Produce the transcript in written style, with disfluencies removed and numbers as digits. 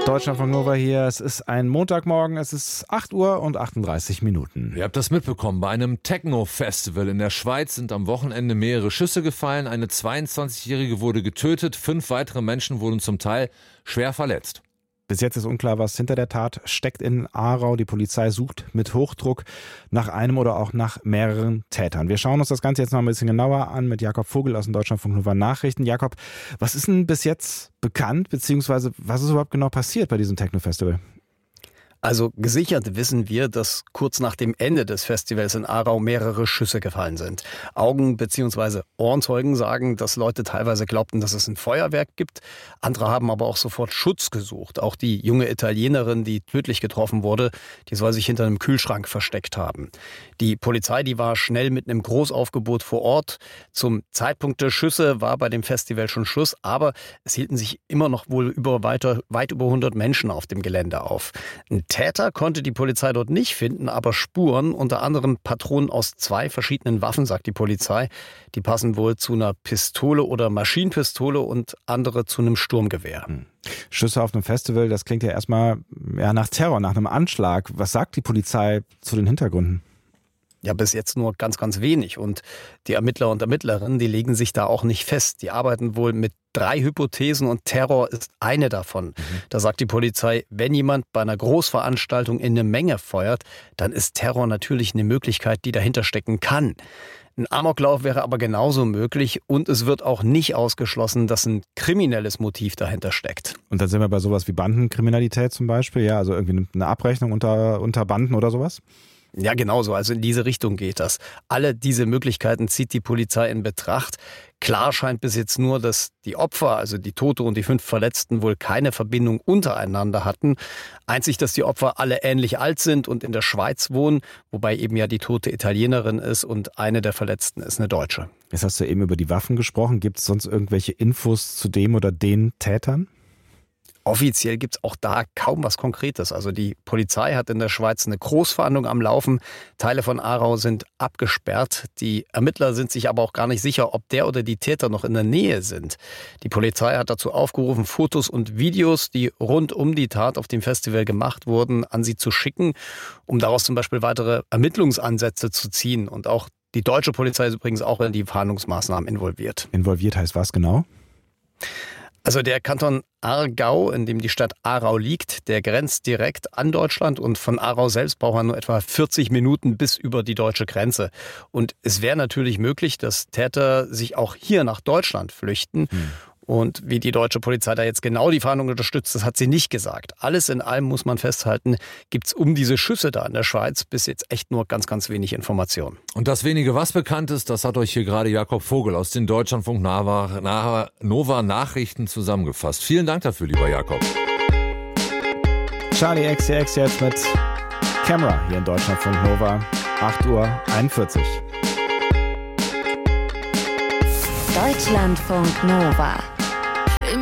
Deutschlandfunk Nova hier. Es ist ein Montagmorgen, es ist 8 Uhr und 38 Minuten. Ihr habt das mitbekommen. Bei einem Techno-Festival in der Schweiz sind am Wochenende mehrere Schüsse gefallen. Eine 22-Jährige wurde getötet. 5 weitere Menschen wurden zum Teil schwer verletzt. Bis jetzt ist unklar, was hinter der Tat steckt in Aarau. Die Polizei sucht mit Hochdruck nach einem oder auch nach mehreren Tätern. Wir schauen uns das Ganze jetzt noch ein bisschen genauer an mit Jakob Vogel aus den Deutschlandfunk Nova Nachrichten. Jakob, was ist denn bis jetzt bekannt, beziehungsweise was ist überhaupt genau passiert bei diesem Techno-Festival? Also gesichert wissen wir, dass kurz nach dem Ende des Festivals in Aarau mehrere Schüsse gefallen sind. Augen- bzw. Ohrenzeugen sagen, dass Leute teilweise glaubten, dass es ein Feuerwerk gibt. Andere haben aber auch sofort Schutz gesucht. Auch die junge Italienerin, die tödlich getroffen wurde, die soll sich hinter einem Kühlschrank versteckt haben. Die Polizei, die war schnell mit einem Großaufgebot vor Ort. Zum Zeitpunkt der Schüsse war bei dem Festival schon Schluss, aber es hielten sich immer noch wohl weit über 100 Menschen auf dem Gelände auf. Ein Täter konnte die Polizei dort nicht finden, aber Spuren, unter anderem Patronen aus 2 verschiedenen Waffen, sagt die Polizei. Die passen wohl zu einer Pistole oder Maschinenpistole und andere zu einem Sturmgewehr. Schüsse auf einem Festival, das klingt ja erstmal nach Terror, nach einem Anschlag. Was sagt die Polizei zu den Hintergründen? Ja, bis jetzt nur ganz, ganz wenig. Und die Ermittler und Ermittlerinnen, die legen sich da auch nicht fest. Die arbeiten wohl mit 3 Hypothesen und Terror ist eine davon. Da sagt die Polizei, wenn jemand bei einer Großveranstaltung in eine Menge feuert, dann ist Terror natürlich eine Möglichkeit, die dahinter stecken kann. Ein Amoklauf wäre aber genauso möglich und es wird auch nicht ausgeschlossen, dass ein kriminelles Motiv dahinter steckt. Und dann sind wir bei sowas wie Bandenkriminalität zum Beispiel, ja, also irgendwie eine Abrechnung unter Banden oder sowas? Ja, genauso. Also in diese Richtung geht das. Alle diese Möglichkeiten zieht die Polizei in Betracht. Klar scheint bis jetzt nur, dass die Opfer, also die Tote und die 5 Verletzten, wohl keine Verbindung untereinander hatten. Einzig, dass die Opfer alle ähnlich alt sind und in der Schweiz wohnen, wobei eben ja die tote Italienerin ist und eine der Verletzten ist eine Deutsche. Jetzt hast du eben über die Waffen gesprochen. Gibt es sonst irgendwelche Infos zu dem oder den Tätern? Offiziell gibt es auch da kaum was Konkretes. Also die Polizei hat in der Schweiz eine Großfahndung am Laufen. Teile von Aarau sind abgesperrt. Die Ermittler sind sich aber auch gar nicht sicher, ob der oder die Täter noch in der Nähe sind. Die Polizei hat dazu aufgerufen, Fotos und Videos, die rund um die Tat auf dem Festival gemacht wurden, an sie zu schicken, um daraus zum Beispiel weitere Ermittlungsansätze zu ziehen. Und auch die deutsche Polizei ist übrigens auch in die Fahndungsmaßnahmen involviert. Involviert heißt was genau? Also der Kanton Aargau, in dem die Stadt Aarau liegt, der grenzt direkt an Deutschland und von Aarau selbst braucht man nur etwa 40 Minuten bis über die deutsche Grenze. Und es wäre natürlich möglich, dass Täter sich auch hier nach Deutschland flüchten. Und wie die deutsche Polizei da jetzt genau die Fahndung unterstützt, das hat sie nicht gesagt. Alles in allem muss man festhalten, gibt es um diese Schüsse da in der Schweiz bis jetzt echt nur ganz, ganz wenig Informationen. Und das wenige, was bekannt ist, das hat euch hier gerade Jakob Vogel aus den Deutschlandfunk Nova Nachrichten zusammengefasst. Vielen Dank dafür, lieber Jakob. Charlie XCX jetzt mit Camera hier in Deutschlandfunk Nova, 8:41 Uhr. Deutschlandfunk Nova.